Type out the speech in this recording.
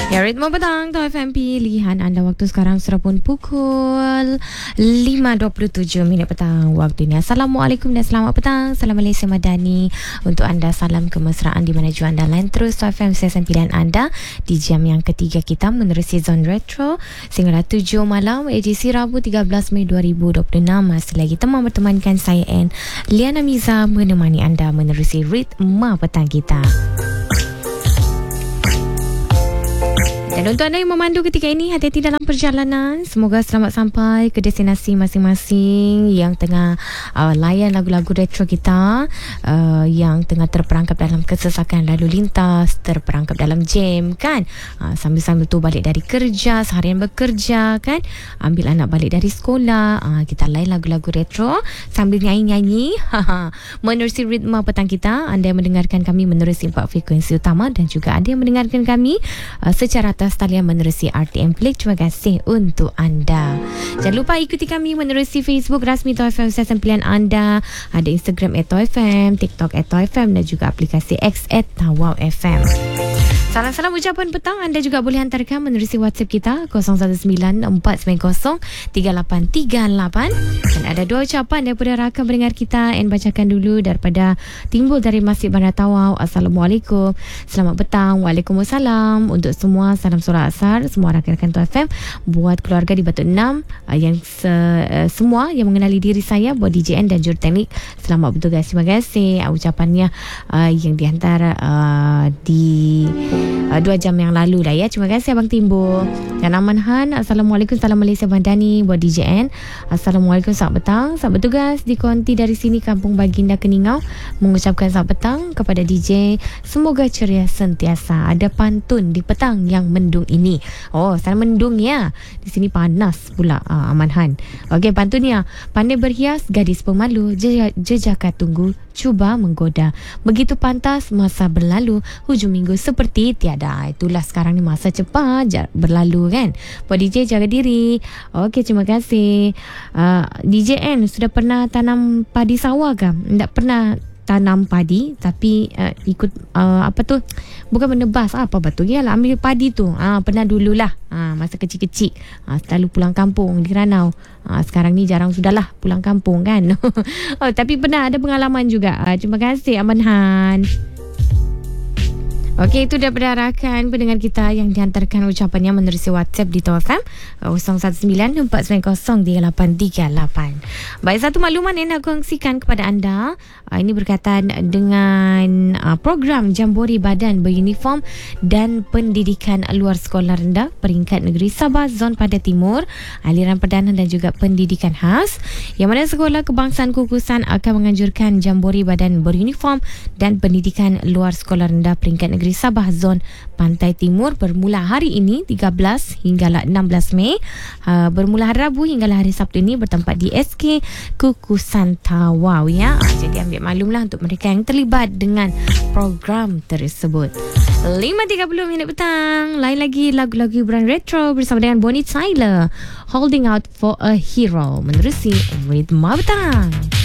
Ya, Ritma Petang, Tau FM pilihan anda. Waktu sekarang sudah pun pukul 5.27 petang waktu ini. Assalamualaikum dan selamat petang. Salam Malaysia Madani untuk anda. Salam kemesraan di mana jua anda lain. Terus Tau FM stesen pilihan anda di jam yang ketiga kita menerusi Zone Retro sehingga 7 malam edisi Rabu 13 Mei 2026. Masih lagi teman bertemankan saya Liana Miza menemani anda menerusi Ritma Petang kita. Dan untuk anda yang memandu ketika ini, hati-hati dalam perjalanan. Semoga selamat sampai ke destinasi masing-masing yang tengah layan lagu-lagu retro kita, yang tengah terperangkap dalam kesesakan lalu lintas, terperangkap dalam jam kan. Sambil-sambil tu balik dari kerja, seharian bekerja kan, ambil anak balik dari sekolah, kita layan lagu-lagu retro sambil nyanyi-nyanyi. Menerusi Ritma Petang kita. Anda yang mendengarkan kami menerusi 4 frekuensi utama dan juga ada yang mendengarkan kami secara atas talian menerusi RTM Play. Terima kasih untuk anda. Jangan lupa ikuti kami menerusi Facebook rasmi Tau FM stesen pilihan anda. Ada Instagram @TauFM, TikTok @TauFM dan juga aplikasi X @TauFM. Salam-salam ucapan petang. Anda juga boleh hantarkan menerusi WhatsApp kita 0194903838. Dan ada 2 ucapan daripada rakan pendengar kita yang bacakan dulu daripada timbul dari Masjid Bandar Tawau. Assalamualaikum, selamat petang. Waalaikumsalam untuk semua. Salam solat asar semua rakan-rakan Tau FM, buat keluarga di Batu 6 yang semua yang mengenali diri saya, buat DJN dan juruteknik, selamat bertugas. Terima kasih. Ucapannya yang dihantar di 2 jam yang lalu dah ya. Terima kasih Abang Timbul. Dan Aman Han, Assalamualaikum, salam Malaysia Madani buat DJN. Assalamualaikum, selamat petang. Selamat bertugas di konti dari sini Kampung Baginda Keningau. Mengucapkan selamat petang kepada DJ. Semoga ceria sentiasa. Ada pantun di petang yang mendung ini. Oh, sana mendung ya. Di sini panas pula. Aman Han. Okey, pantunnya. Pandai berhias, gadis pemalu. Jejaka tunggu, cuba menggoda. Begitu pantas masa berlalu, hujung minggu seperti tiada. Itulah sekarang ni masa cepat berlalu kan. Buat DJ jaga diri. Okey, terima kasih. DJN sudah pernah tanam padi sawah ke? Tak pernah tanam padi tapi ikut apa tu, bukan menebas apa betul ya lah, ambil padi tu pernah dululah masa kecil-kecil, selalu pulang kampung di Ranau. Sekarang ni jarang sudahlah pulang kampung kan. Tapi pernah ada pengalaman juga. Terima kasih Aman Han. Okey, itu daripada rakan pendengar kita yang dihantarkan ucapannya menerusi WhatsApp di Tau FM 0194903838. Baik, satu makluman yang nak kongsikan kepada anda. Ini berkaitan dengan program Jambori Badan Beruniform dan Pendidikan Luar Sekolah Rendah Peringkat Negeri Sabah Zon Pantai Timur, aliran perdana dan juga pendidikan khas, yang mana Sekolah Kebangsaan Kukusan akan menganjurkan Jambori Badan Beruniform dan Pendidikan Luar Sekolah Rendah Peringkat Negeri Sabah Zon Pantai Timur bermula hari ini 13 hinggalah 16 Mei, bermula hari Rabu hinggalah hari Sabtu ini bertempat di SK Kukusan Tawau ya. Jadi ambil maklumlah untuk mereka yang terlibat dengan program tersebut. 5.30 petang. Lain lagi lagu-lagu hiburan retro bersama dengan Bonnie Tyler, Holding Out for a Hero menerusi Ritma Petang.